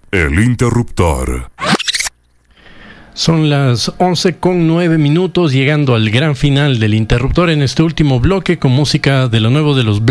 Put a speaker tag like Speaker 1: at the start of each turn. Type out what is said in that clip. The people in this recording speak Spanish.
Speaker 1: El Interruptor.
Speaker 2: Son las 11:09, llegando al gran final del Interruptor en este último bloque con música de lo nuevo de los